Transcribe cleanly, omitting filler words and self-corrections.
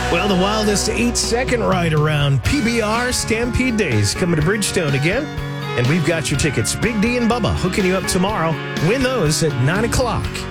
Well, the wildest 8-second ride around PBR Stampede Days coming to Bridgestone again. And we've got your tickets. Big D and Bubba hooking you up tomorrow. Win those at 9 o'clock.